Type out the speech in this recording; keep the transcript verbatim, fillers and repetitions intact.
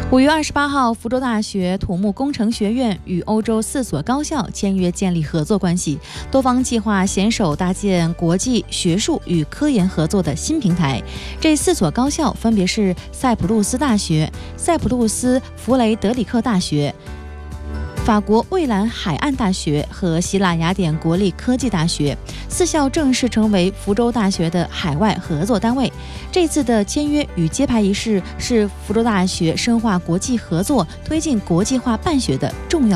五月二十八号，福州大学土木工程学院与欧洲四所高校签约建立合作关系，多方计划携手搭建国际学术与科研合作的新平台。这四所高校分别是塞浦路斯大学、塞浦路斯弗雷德里克大学、法国蔚蓝海岸大学和希腊雅典国立科技大学。四校正式成为福州大学的海外合作单位。这次的签约与揭牌仪式是福州大学深化国际合作、推进国际化办学的重要